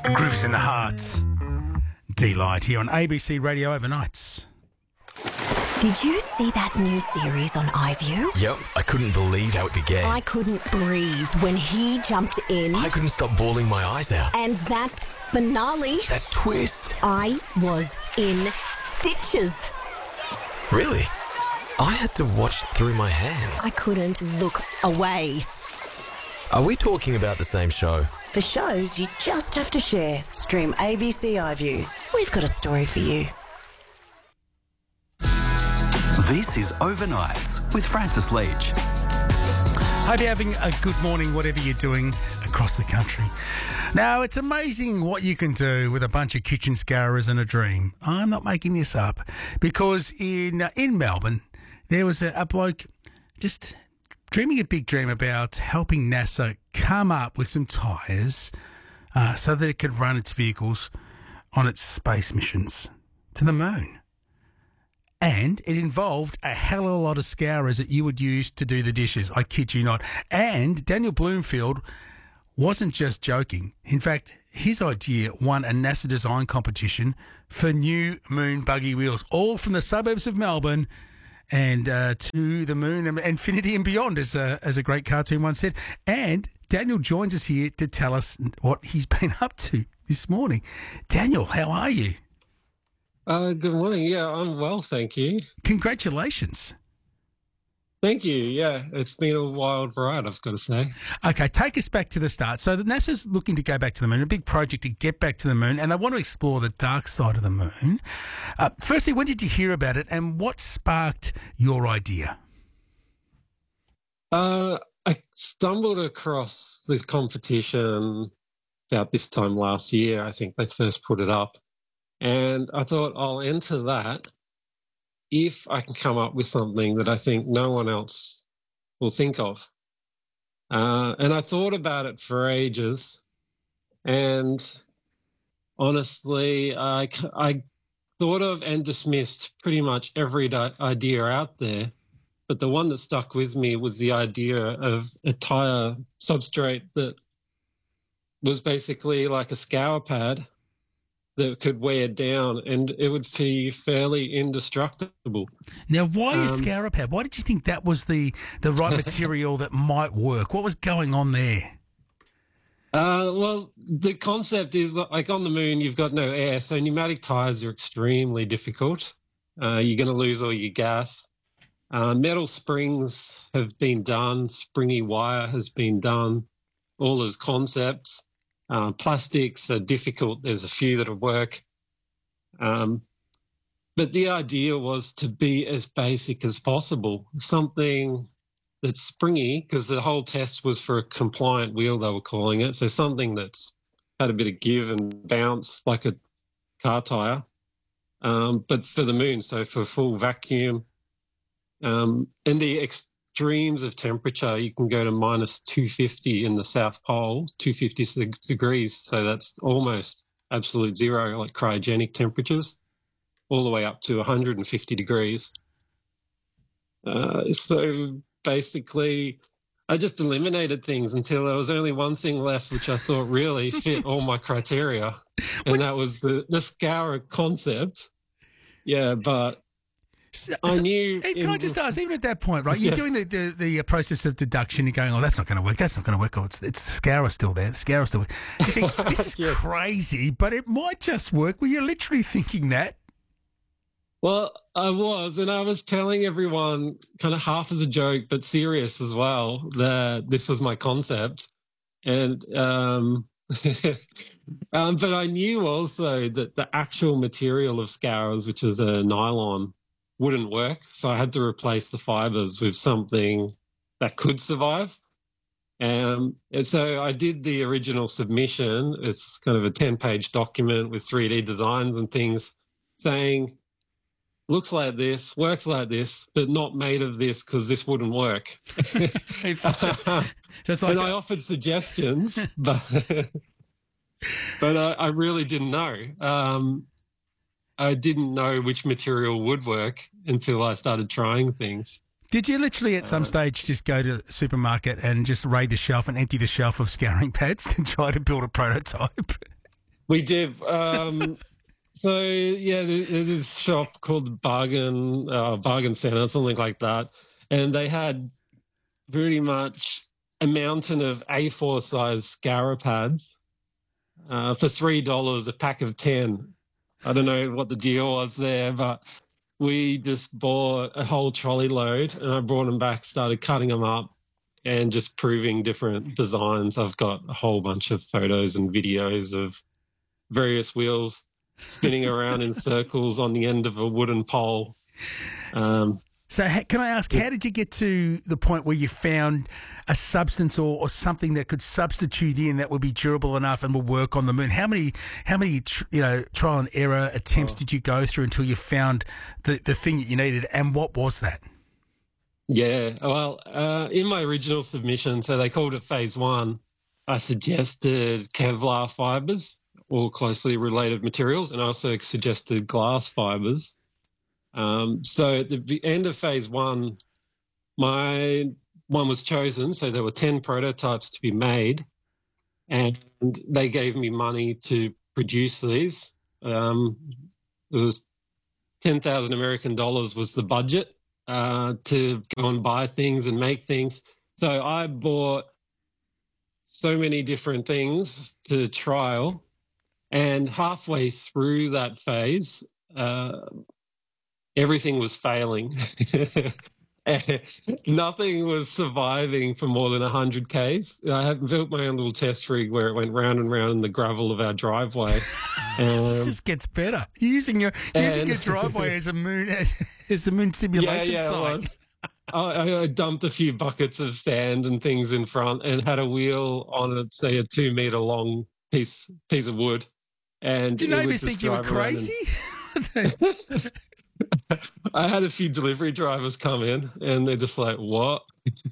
Grooves in the Heart. Delight here on ABC Radio Overnights. Did you see that new series on iView? Yep, I couldn't believe how it began. I couldn't breathe when he jumped in. I couldn't stop bawling my eyes out. And that finale. That twist. I was in stitches. Really? I had to watch through my hands. I couldn't look away. Are we talking about the same show? For shows you just have to share, stream ABC iView. We've got a story for you. This is Overnights with Francis Leach. Hope you're having a good morning, whatever you're doing across the country. Now, it's amazing what you can do with a bunch of kitchen scourers and a dream. I'm not making this up, because in Melbourne, there was a bloke just dreaming a big dream about helping NASA come up with some tyres so that it could run its vehicles on its space missions to the moon. And it involved a hell of a lot of scourers that you would use to do the dishes. I kid you not. And Daniel Bloomfield wasn't just joking. In fact, his idea won a NASA design competition for new moon buggy wheels, all from the suburbs of Melbourne and to the moon and infinity and beyond, as a great cartoon once said. And Daniel joins us here to tell us what he's been up to this morning. Daniel, how are you? Good morning. Yeah, I'm well, thank you. Congratulations. Thank you. Yeah, it's been a wild ride, I've got to say. Okay, take us back to the start. So the NASA's looking to go back to the moon, a big project to get back to the moon, and they want to explore the dark side of the moon. Firstly, when did you hear about it, and what sparked your idea? I stumbled across this competition about this time last year. I think they first put it up. And I thought I'll enter that if I can come up with something that I think no one else will think of. And I thought about it for ages. And honestly, I thought of and dismissed pretty much every idea out there. But the one that stuck with me was the idea of a tyre substrate that was basically like a scour pad that could wear down, and it would be fairly indestructible. Now, why a scour pad? Why did you think that was the right material that might work? What was going on there? Well, the concept is, like, on the moon, you've got no air, so pneumatic tyres are extremely difficult. You're going to lose all your gas. Metal springs have been done. Springy wire has been done, all as concepts. Plastics are difficult. There's a few that'll work. But the idea was to be as basic as possible, something that's springy, because the whole test was for a compliant wheel, they were calling it. So something that's had a bit of give and bounce like a car tyre, but for the moon, so for full vacuum. In the extremes of temperature, you can go to minus 250 in the South Pole, 250 degrees. So that's almost absolute zero, like cryogenic temperatures, all the way up to 150 degrees. So basically, I just eliminated things until there was only one thing left, which I thought really fit all my criteria. And that was the scour concept. Yeah, but I knew. Can I just ask, even at that point, right? You're doing the process of deduction. You're going, oh, that's not going to work. That's not going to work. Oh, it's the scour still there. The scour still there. You think, this is crazy, but it might just work. Were you literally thinking that? Well, I was, and I was telling everyone kind of half as a joke, but serious as well, that this was my concept. And but I knew also that the actual material of scourers, which is a nylon, wouldn't work. So I had to replace the fibers with something that could survive. And so I did the original submission. It's kind of a 10-page document with 3D designs and things saying, looks like this, works like this, but not made of this because this wouldn't work. So it's like, and I offered suggestions, but I really didn't know. I didn't know which material would work until I started trying things. Did you literally at some stage just go to the supermarket and just raid the shelf and empty the shelf of scouring pads and try to build a prototype? We did. So yeah, there's this shop called Bargain Center, something like that, and they had pretty much a mountain of A4 size scour pads for $3 a pack of 10. I don't know what the deal was there, but we just bought a whole trolley load, and I brought them back, started cutting them up, and just proving different designs. I've got a whole bunch of photos and videos of various wheels spinning around in circles on the end of a wooden pole. So can I ask, how did you get to the point where you found a substance or something that could substitute in that would be durable enough and will work on the moon? How many trial and error attempts did you go through until you found the thing that you needed, and what was that? Yeah, well, in my original submission, so they called it phase 1, I suggested Kevlar fibers or closely related materials, and I also suggested glass fibers. So at the end of phase 1, my one was chosen. So there were 10 prototypes to be made, and they gave me money to produce these. It was 10,000 American dollars was the budget to go and buy things and make things. So I bought so many different things to trial, and halfway through that phase, everything was failing. Nothing was surviving for more than 100 Ks. I had built my own little test rig where it went round and round in the gravel of our driveway. It just gets better. You're using your driveway as a moon simulation site. I dumped a few buckets of sand and things in front and had a wheel on it, say a 2 meter long piece of wood. And do neighbours think you were crazy? I had a few delivery drivers come in, and they're just like, "What?"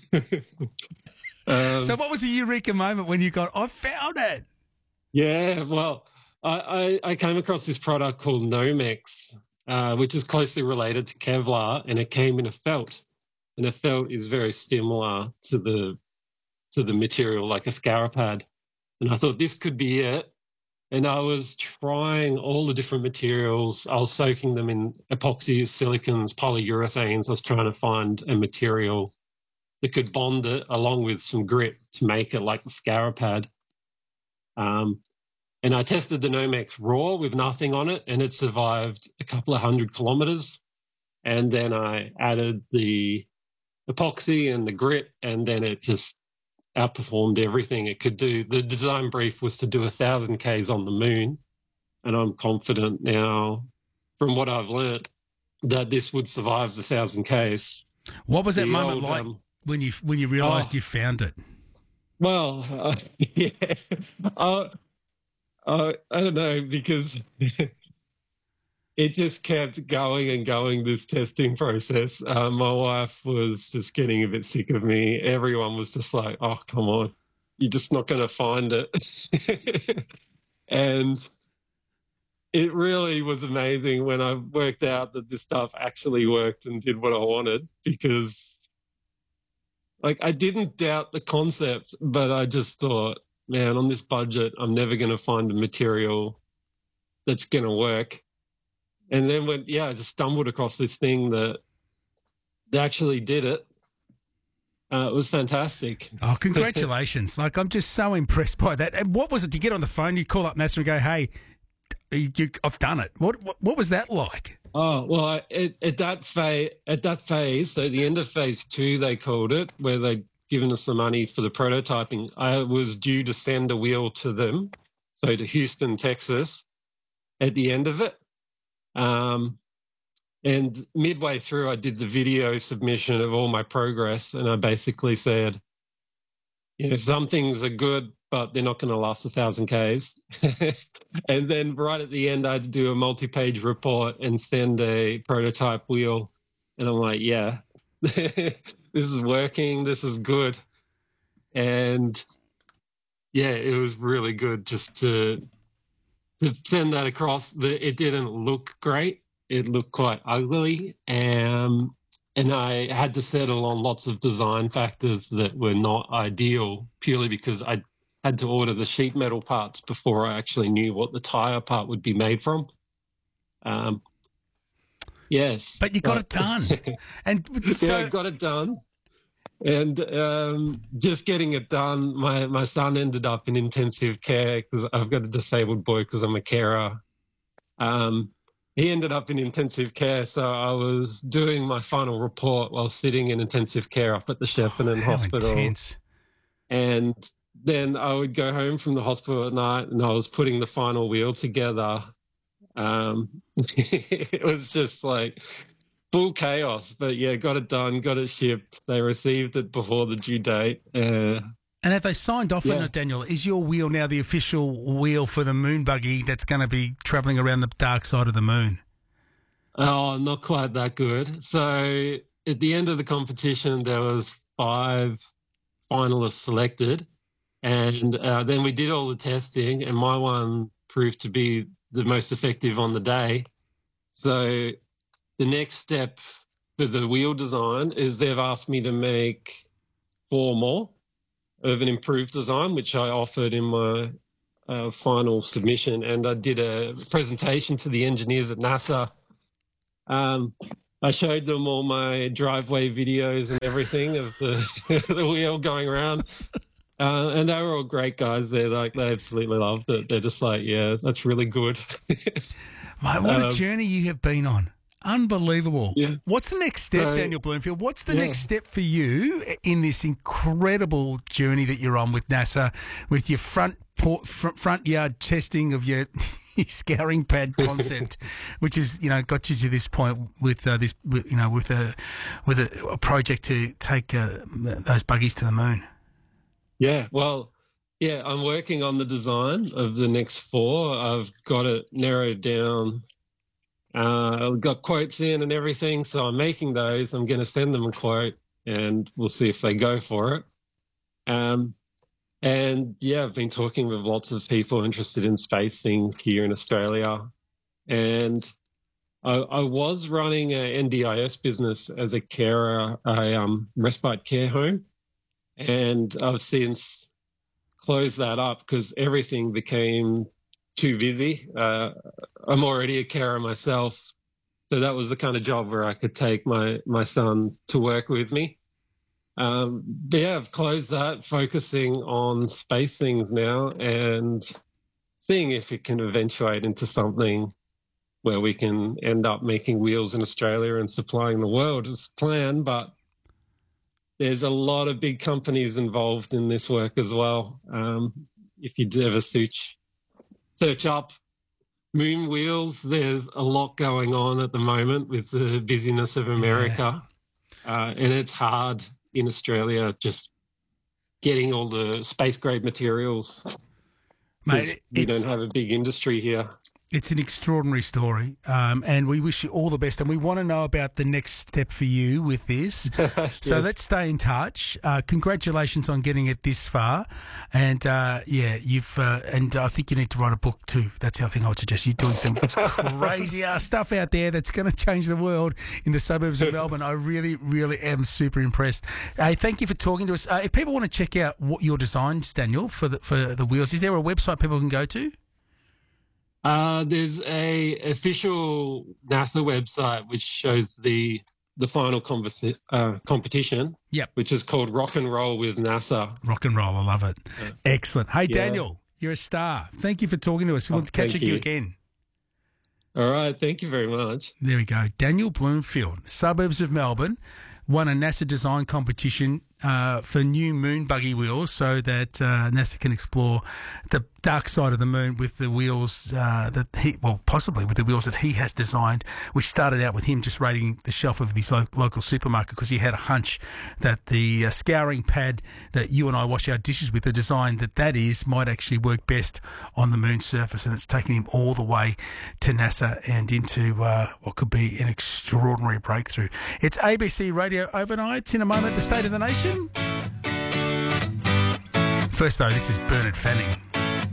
So, what was the eureka moment when you got, "I found it"? Yeah, well, I came across this product called Nomex, which is closely related to Kevlar, and it came in a felt, and a felt is very similar to the material, like a scour pad. And I thought this could be it. And I was trying all the different materials. I was soaking them in epoxies, silicons, polyurethanes. I was trying to find a material that could bond it along with some grit to make it like the scour pad. And I tested the Nomex raw with nothing on it, and it survived a couple of 100 kilometers. And then I added the epoxy and the grit, and then it just outperformed everything it could do. The design brief was to do 1,000 Ks on the moon, and I'm confident now, from what I've learnt, that this would survive the 1,000 Ks. What was that moment like when you realised you found it? Well, yeah, I don't know, because it just kept going and going, this testing process. My wife was just getting a bit sick of me. Everyone was just like, "Oh, come on, you're just not going to find it." And it really was amazing when I worked out that this stuff actually worked and did what I wanted, because I didn't doubt the concept, but I just thought, man, on this budget, I'm never going to find a material that's going to work. And then I just stumbled across this thing that actually did it. It was fantastic. Oh, congratulations. I'm just so impressed by that. And what was it to get on the phone? You call up NASA and go, "Hey, I've done it." What was that like? Oh, well, at that phase, so the end of phase 2, they called it, where they'd given us the money for the prototyping, I was due to send a wheel to them, so to Houston, Texas, at the end of it. And midway through, I did the video submission of all my progress, and I basically said, some things are good, but they're not going to last 1,000 Ks. And then right at the end, I had to do a multi-page report and send a prototype wheel. And I'm like, yeah, this is working. This is good. And yeah, it was really good just to send that across. It didn't look great. It looked quite ugly. And I had to settle on lots of design factors that were not ideal, purely because I had to order the sheet metal parts before I actually knew what the tyre part would be made from. Yes. But you got it done. And so, yeah, I got it done. And just getting it done, my son ended up in intensive care because I've got a disabled boy because I'm a carer. He ended up in intensive care, so I was doing my final report while sitting in intensive care up at the Shepparton Hospital. Intense. And then I would go home from the hospital at night and I was putting the final wheel together. It was just like full chaos, but yeah, got it done, got it shipped. They received it before the due date. And have they signed off on it, Daniel? Is your wheel now the official wheel for the moon buggy that's going to be travelling around the dark side of the moon? Oh, not quite that good. So at the end of the competition, there was 5 finalists selected, and then we did all the testing, and my one proved to be the most effective on the day. So the next step for the wheel design is they've asked me to make 4 more of an improved design, which I offered in my final submission. And I did a presentation to the engineers at NASA. I showed them all my driveway videos and everything of the wheel going around. And they were all great guys. They absolutely loved it. They're just like, yeah, that's really good. Mate, what a journey you have been on. Unbelievable. Yeah. What's the next step, Daniel Bloomfield? What's the next step for you in this incredible journey that you're on with NASA, with your front yard testing of your scouring pad concept, which is, got you to this point with with a project to take those buggies to the moon? Yeah, well, yeah, I'm working on the design of the next 4. I've got it narrowed down. I've got quotes in and everything, so I'm making those. I'm going to send them a quote, and we'll see if they go for it. And, yeah, I've been talking with lots of people interested in space things here in Australia. And I was running an NDIS business as a carer, a respite care home. And I've since closed that up because everything became too busy. I'm already a carer myself, so that was the kind of job where I could take my son to work with me. But yeah, I've closed that, focusing on space things now and seeing if it can eventuate into something where we can end up making wheels in Australia and supplying the world as planned. But there's a lot of big companies involved in this work as well. If you ever search up moon wheels, there's a lot going on at the moment with the busyness of America. And it's hard in Australia just getting all the space-grade materials. Mate, we don't have a big industry here. It's an extraordinary story, and we wish you all the best. And we want to know about the next step for you with this. Yes. So let's stay in touch. Congratulations on getting it this far. And and I think you need to write a book too. That's the other thing I would suggest. You're doing some crazy ass stuff out there that's going to change the world in the suburbs of Melbourne. I really, really am super impressed. Hey, thank you for talking to us. If people want to check out what your designs, Daniel, for the wheels, is there a website people can go to? There's a official NASA website which shows the final competition. Yep. Which is called Rock and Roll with NASA. Rock and roll, I love it. Excellent. Hey, Daniel, you're a star. Thank you for talking to us. We'll catch you again. All right, thank you very much. There we go. Daniel Bloomfield, suburbs of Melbourne, won a NASA design competition for new moon buggy wheels so that NASA can explore the dark side of the moon with the wheels possibly with the wheels that he has designed, which started out with him just raiding the shelf of his local supermarket because he had a hunch that the scouring pad that you and I wash our dishes with, the design that is, might actually work best on the moon's surface. And it's taken him all the way to NASA and into what could be an extraordinary breakthrough. It's ABC Radio Overnight. In a moment, the State of the Nation. First, though, this is Bernard Fanning.